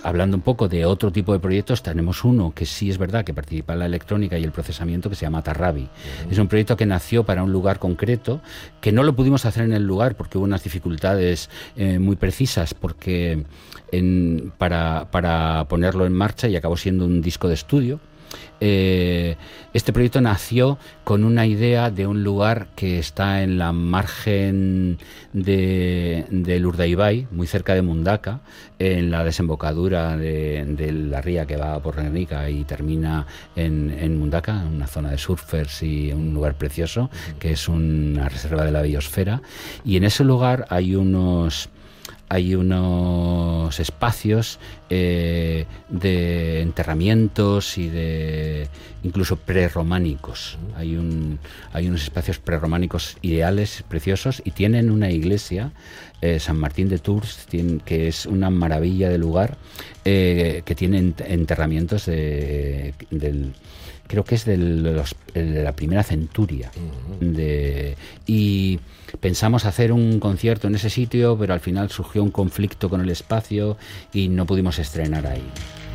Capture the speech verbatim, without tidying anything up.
hablando un poco de otro tipo de proyectos, tenemos uno que sí es verdad que participa en la electrónica y el procesamiento, que se llama Tarrabi. Uh-huh. Es un proyecto que nació para un lugar concreto, que no lo pudimos hacer en el lugar porque hubo unas dificultades eh, muy precisas porque en, para, para ponerlo en marcha, y acabó siendo un disco de estudio. Eh, este proyecto nació con una idea de un lugar que está en la margen de, del Urdaibai, muy cerca de Mundaka, en la desembocadura de, de la ría que va por Guernica y termina en, en Mundaka, una zona de surfers y un lugar precioso, que es una reserva de la biosfera. Y en ese lugar hay unos... hay unos espacios eh, de enterramientos y de incluso prerrománicos. Hay un hay unos espacios prerrománicos ideales, preciosos, y tienen una iglesia, eh, San Martín de Tours, tiene, que es una maravilla de lugar, eh, que tiene enterramientos de, del creo que es de, los, de la primera centuria. De, y pensamos hacer un concierto en ese sitio, pero al final surgió un conflicto con el espacio y no pudimos estrenar ahí.